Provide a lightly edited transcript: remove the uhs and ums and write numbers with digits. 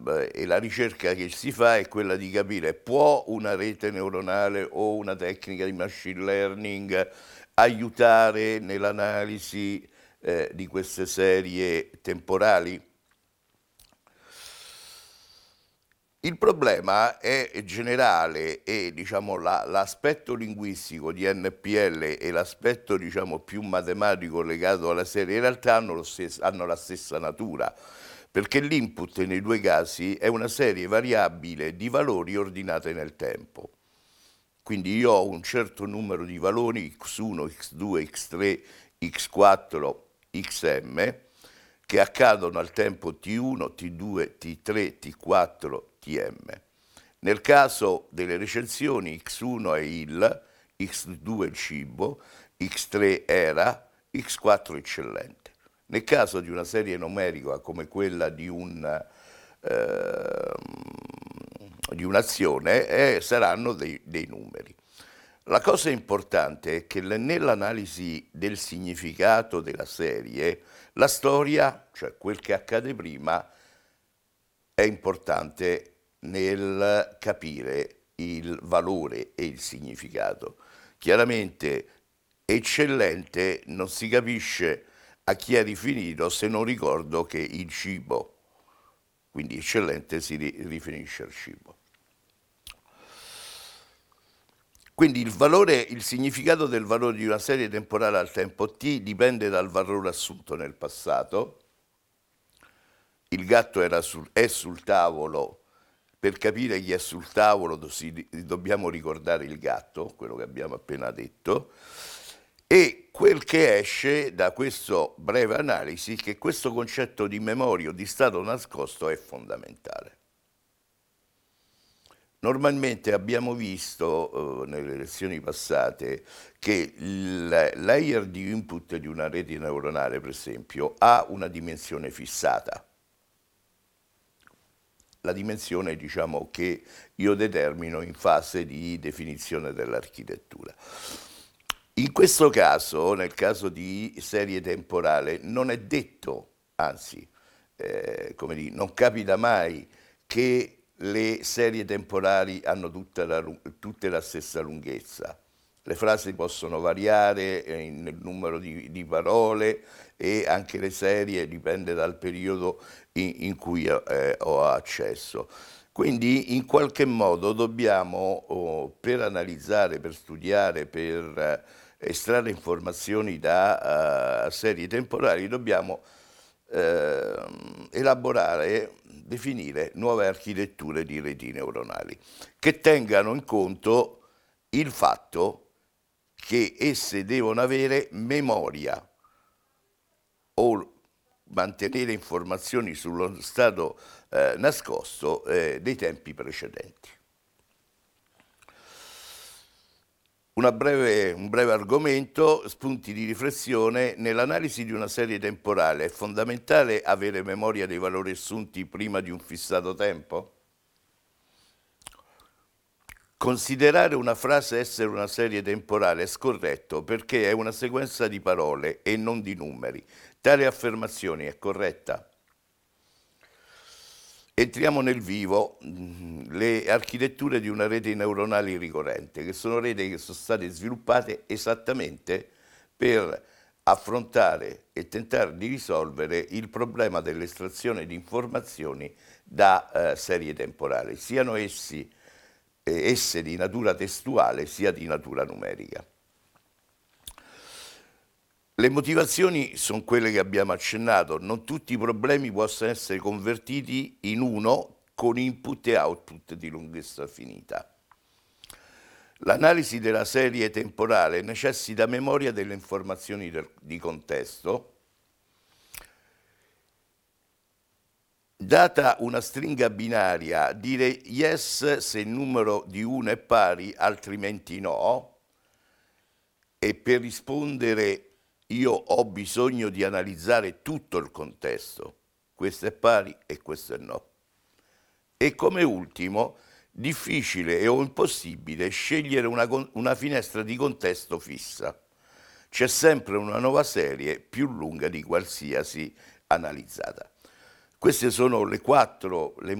e la ricerca che si fa è quella di capire: può una rete neuronale o una tecnica di machine learning aiutare nell'analisi di queste serie temporali? Il problema è generale e diciamo, l'aspetto linguistico di NPL e l'aspetto diciamo, più matematico legato alla serie in realtà hanno la stessa natura, perché l'input nei due casi è una serie variabile di valori ordinate nel tempo. Quindi io ho un certo numero di valori x1, x2, x3, x4, xm che accadono al tempo t1, t2, t3, t4, tm. Nel caso delle recensioni x1 è il, x2 è il cibo, x3 era, x4 eccellente. Nel caso di una serie numerica come quella di un'azione saranno dei numeri. La cosa importante è che nell'analisi del significato della serie, la storia, cioè quel che accade prima, è importante nel capire il valore e il significato. Chiaramente eccellente non si capisce a chi è riferito se non ricordo che il cibo, quindi eccellente si riferisce al cibo. Quindi il significato del valore di una serie temporale al tempo t dipende dal valore assunto nel passato. Il gatto è sul tavolo, per capire chi è sul tavolo dobbiamo ricordare il gatto, quello che abbiamo appena detto, e quel che esce da questa breve analisi è che questo concetto di memoria o di stato nascosto è fondamentale. Normalmente abbiamo visto nelle lezioni passate che il layer di input di una rete neuronale, per esempio, ha una dimensione fissata. La dimensione, diciamo, che io determino in fase di definizione dell'architettura. In questo caso, nel caso di serie temporale, non è detto, anzi, come dire, non capita mai che le serie temporali hanno tutte la stessa lunghezza. Le frasi possono variare nel numero di parole e anche le serie dipende dal periodo in cui ho accesso. Quindi in qualche modo dobbiamo, per analizzare, per studiare, per estrarre informazioni da serie temporali, dobbiamo elaborare, definire nuove architetture di reti neuronali che tengano in conto il fatto che esse devono avere memoria o mantenere informazioni sullo stato nascosto dei tempi precedenti. Un breve argomento, spunti di riflessione. Nell'analisi di una serie temporale è fondamentale avere memoria dei valori assunti prima di un fissato tempo? Considerare una frase essere una serie temporale è scorretto perché è una sequenza di parole e non di numeri. Tale affermazione è corretta? Entriamo nel vivo, le architetture di una rete neuronale ricorrente, che sono reti che sono state sviluppate esattamente per affrontare e tentare di risolvere il problema dell'estrazione di informazioni da serie temporali, siano esse di natura testuale sia di natura numerica. Le motivazioni sono quelle che abbiamo accennato: non tutti i problemi possono essere convertiti in uno con input e output di lunghezza finita. L'analisi della serie temporale necessita memoria delle informazioni di contesto. Data una stringa binaria, dire yes se il numero di 1 è pari, altrimenti no, e per rispondere io ho bisogno di analizzare tutto il contesto, questo è pari e questo è no. E come ultimo, difficile o impossibile scegliere una finestra di contesto fissa. C'è sempre una nuova serie più lunga di qualsiasi analizzata. Queste sono le